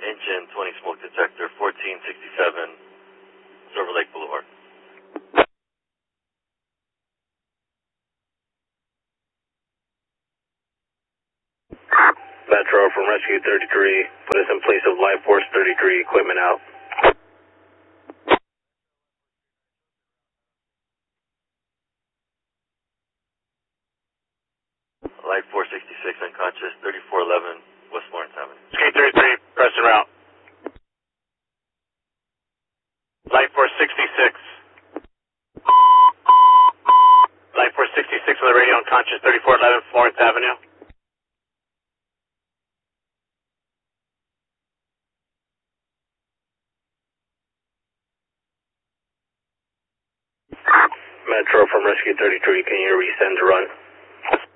engine 20 smoke detector, 1467 Silver Lake Boulevard. Metro from Rescue 33, put us in place of Life Force 33, equipment out. Life 466 unconscious, 3411 West Lawrence Avenue. SK33, press en route. Life Force 66. Life Force 66 on the radio unconscious, 3411 Florence Avenue. Metro from Rescue 33, can you resend to run?